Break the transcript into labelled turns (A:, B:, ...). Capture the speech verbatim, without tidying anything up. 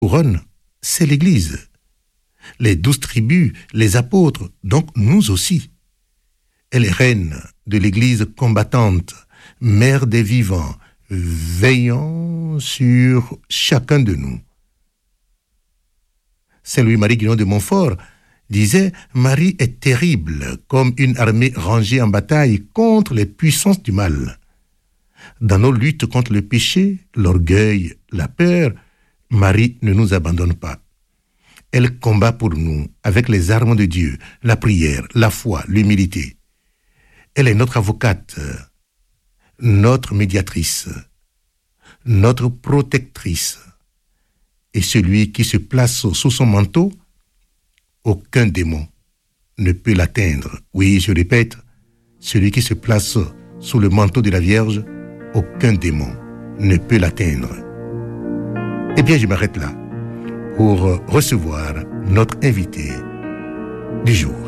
A: couronne, c'est l'Église. Les douze tribus, les apôtres, donc nous aussi. Elle est reine de l'Église combattante, mère des vivants, veillant sur chacun de nous. Saint Louis-Marie Guillon de Montfort disait « Marie est terrible comme une armée rangée en bataille contre les puissances du mal. » Dans nos luttes contre le péché, l'orgueil, la peur, Marie ne nous abandonne pas. Elle combat pour nous avec les armes de Dieu, la prière, la foi, l'humilité. Elle est notre avocate, notre médiatrice, notre protectrice. Et celui qui se place sous son manteau, aucun démon ne peut l'atteindre. Oui, je répète, celui qui se place sous le manteau de la Vierge, aucun démon ne peut l'atteindre. Eh bien, je m'arrête là pour recevoir notre invité du jour.